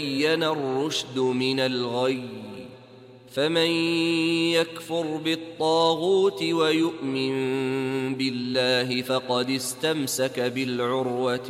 تبين الرشد من الغي، فمن يكفر بالطاغوت ويؤمن بالله فقد استمسك بالعروة